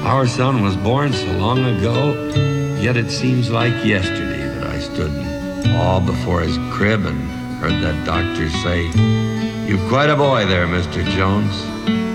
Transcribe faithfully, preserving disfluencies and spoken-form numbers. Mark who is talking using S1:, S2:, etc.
S1: Our son was born so long ago, yet it seems like yesterday that I stood in awe before his crib and heard that doctor say, "You've quite a boy there, Mister Jones."